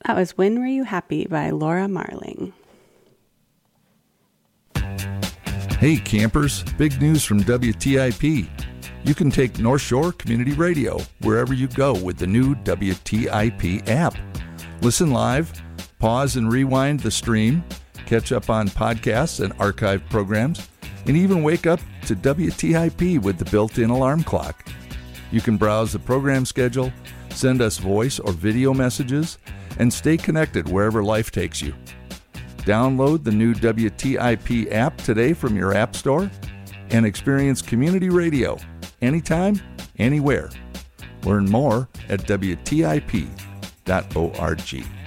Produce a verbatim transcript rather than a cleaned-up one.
That was When Were You Happy by Laura Marling. Hey campers, big news from W T I P. You can take North Shore Community Radio wherever you go with the new W T I P app. Listen live, pause and rewind the stream, catch up on podcasts and archived programs, and even wake up to W T I P with the built-in alarm clock. You can browse the program schedule, send us voice or video messages, and stay connected wherever life takes you. Download the new W T I P app today from your app store and experience community radio anytime, anywhere. Learn more at W T I P dot org.